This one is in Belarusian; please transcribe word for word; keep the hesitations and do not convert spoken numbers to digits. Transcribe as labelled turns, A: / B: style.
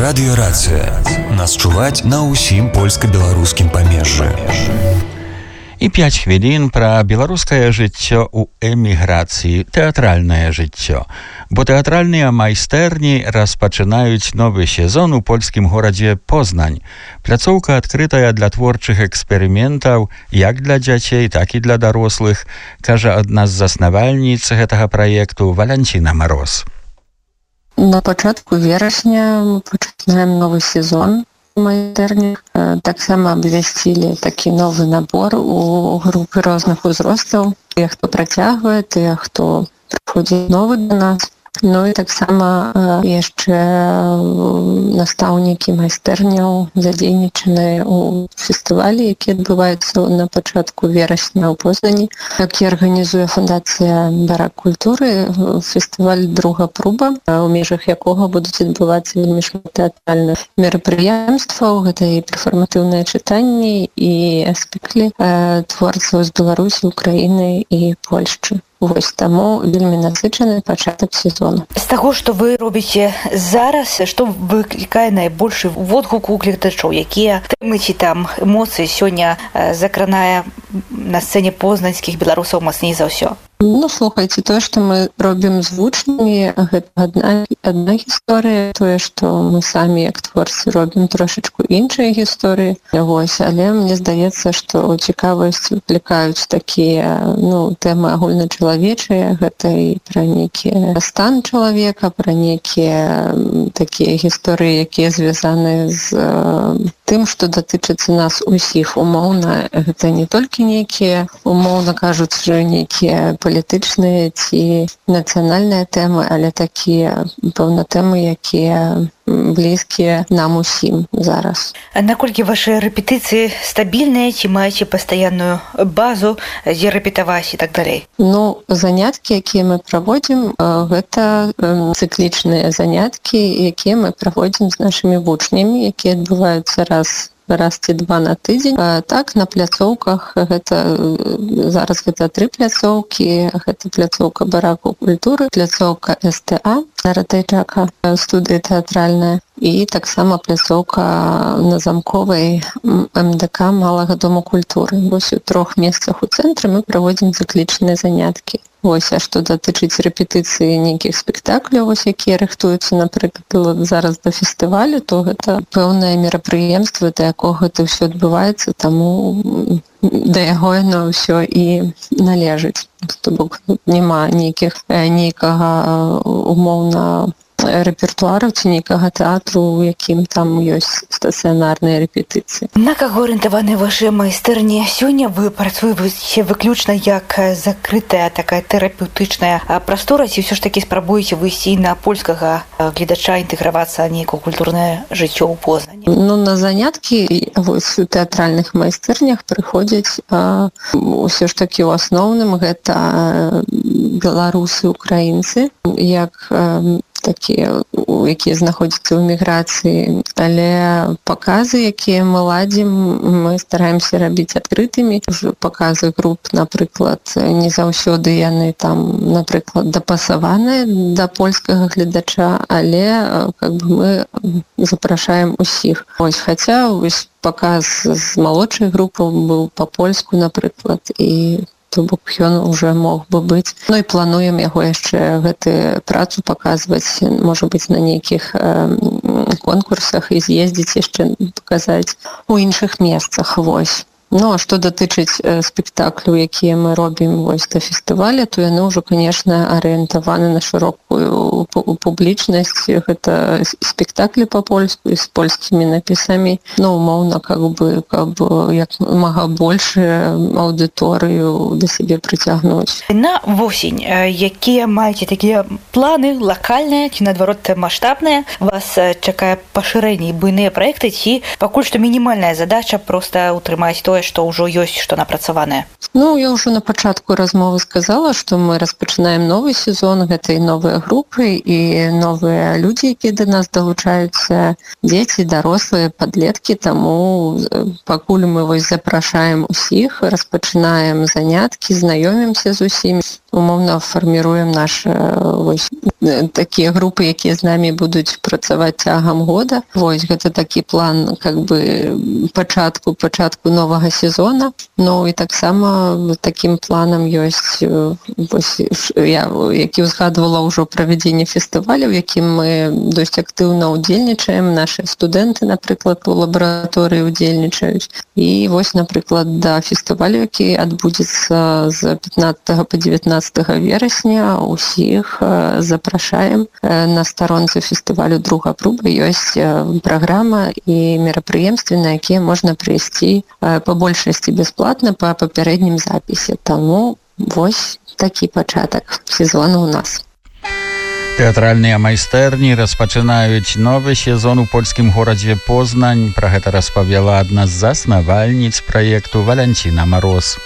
A: Радыёрацыя. Нас чуваць на ўсім польска-беларускім памежжы.
B: І пяць хвілін пра беларускае жыццё ў эміграцыі, тэатральнае жыццё. Бо тэатральныя майстэрні распачынаюць новы сезон у польскім горадзе Познань. Пляцоўка адкрытая для творчых эксперыментаў як для дзяцей, так і для дарослых, кажа адна з заснавальніц гэтага праекту Валянціна Мароз.
C: На пачатку верасня мы пачынаем новы сезон майстэрні. Таксама абвясцілі такі новы набор у групы розных узростаў. Тыя, хто працягвае, тыя, хто прыходзіць новы да нас. Ну і таксама яшчэ настаўнікі майстэрняў задзейнічаныя ў фестывалі, які адбываецца на пачатку верасня ў Познані. Які арганізуе фундацыя «Барак культуры», фестываль «Друга проба», у межах якога будуць адбывацца вельмі шмат тэатральных мерапрыемстваў. Гэта і перфарматыўныя чытанні, і спектаклі творцаў з Беларусі, Украіны і Польшчы. Вось таму вельмі насычаны пачатак сезону.
D: З таго, што вы робіце зараз, што выклікае найбольшы водгук у гледачоў? Якія тэмы ці там эмоцыі сёння закранае на сцэне познаньскіх беларусаў мацней за ўсё?
C: Ну, слухайце, тое, што мы робім з вучнямі, гэта адна, адна гісторыя. Тое, што мы самі, як творцы, робім трошачку іншыя гісторыі. Вось, але мне здаецца, што цікавасць выклікаюць такія, ну, тэмы агульначалавечыя. Гэта і пра нейкі стан чалавека, пра нейкія такія гісторыі, якія звязаны з тым, што датычыцца нас усіх. Умоўна, гэта не толькі нейкія, умоўна кажучы, нейкія палітычныя ці нацыянальныя тэмы, але такія, пэўна, тэмы, якія блізкія нам усім зараз.
D: А наколькі вашы рэпетыцыі стабільныя, ці маеце пастаянную базу, дзе рэпетаваць і так далей?
C: Ну, заняткі, якія мы праводзім, гэта цыклічныя заняткі, якія мы праводзім з нашымі вучнямі, якія адбываюцца раз раз ці два на тыдзень. Так, на пляцоўках, гэта зараз гэта тры пляцоўкі, гэта пляцоўка Бараку культуры, пляцоўка эс тэ а, Ратайчака, студыя тэатральная, і таксама пляцоўка на Замковай эм дэ ка Малага дома культуры. Вось у трох месцах у цэнтры мы праводзім цыклічныя заняткі. Вось, а што датычыць рэпетыцыі нейкіх спектакляў, вось, якія рыхтуюцца, напрыклад, зараз да фестывалю, то гэта пэўнае мерапрыемства, да якога гэта ўсё адбываецца, таму да яго яно ўсё і належыць. То бок няма нейкіх нейкага умоўна рэпертуару ці нейкага тэатру, у якім там ёсць стацыянарныя рэпетыцыі.
D: На каго арыентаваны вашыя майстэрні? Сёння вы працуеце выключна як закрытая такая тэрапеўтычная прастора, ці ўсё ж такі спрабуеце выйсці на польскага гледача, інтэгравацца нейкае культурнае жыццё ў Познані?
C: Ну, на заняткі вось у тэатральных майстэрнях прыходзяць ўсё ж такі ў асноўным гэта беларусы, украінцы, як такія, якія знаходзяцца ў эміграцыі, але паказы, якія мы ладзім, мы стараемся рабіць адкрытымі. Паказы груп, напрыклад, не заўсёды яны там, напрыклад, дапасаваныя да польскага гледача, але как бы мы запрашаем усіх. Вось, хаця вось паказ з малодшай групы быў па-польску, напрыклад, і то бок ён уже мог бы быць. Ну і плануем яго яшчэ гэтую працу паказваць, можа быць, на нейкіх э, конкурсах і з'ездзіць яшчэ паказаць у іншых месцах. Вось. Ну, а што датычыць э, спектаклю, якія мы робім вось да фестываля, то яны ўжо, канешне, арыентаваны на шырокую публічнасць. Гэта спектаклі па-польску і з польскімі напісамі. Ну, умоўна, как бы, как бы, як мага больш аўдыторыю да сябе прыцягнуць.
D: На восень, якія маеце такія планы лакальныя ці, наадварот, маштабныя? Вас чакае пашырэнне і буйныя праекты, ці пакуль што мінімальная задача проста ўтрымаць тое, што ўжо ёсць, што напрацаванае?
C: Ну, я ўжо на пачатку размовы сказала, што мы распачынаем новы сезон, гэта і новыя групы, і новыя людзі, якія да нас далучаюцца, дзеці, дарослыя, падлеткі, таму пакуль мы вось запрашаем усіх, распачынаем заняткі, знаёмімся з усімі. умоўна фарміруем наши вось, такія групы, якія з намі будуць працаваць цягам года. Вось гэта такі план как бы пачатку пачатку новага сезона. Ну і таксама такім планам ёсць вось, я, які узгадывала ўжо правядзенне фестываля, у якім мы досць актыўна удзельнічаем. Нашы студэнты, напрыклад, у лабараторыі удзельнічаюць. І вось, напрыклад, да фестывалю, які адбудзецца з пятнадцатага па дзевятнаццатага верасня, усіх запрашаем. На старонцы фестывалю «Друга проба» ёсць праграма і мерапрыемствы, на якія можна прыйсці па большасці бясплатна па папярэднім запісе. Таму вось такі пачатак сезона ў нас.
B: Тэатральныя майстэрні распачынаюць новы сезон у польскім горадзе Познань. Пра гэта распавяла адна з заснавальніц праекту Валянціна Мароз.